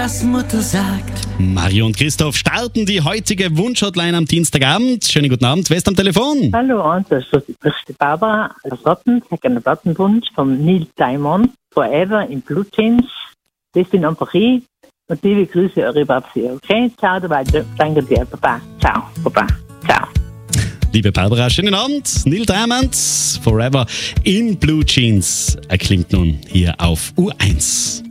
was Mutter sagt. Mario und Christoph starten die heutige Wunschhotline am Dienstagabend. Schönen guten Abend, wer ist am Telefon? Hallo, und das ist die Barbara aus Rotten. Ich habe einen Plattenwunsch von Neil Diamond, Forever in Blue Jeans. Das bin einfach ich. Und liebe Grüße, eure Babsi. Okay, ciao, dabei. Danke dir, Papa. Ciao, Papa. Ciao. Liebe Barbara, schönen Abend. Neil Diamond, Forever in Blue Jeans, erklingt nun hier auf U1.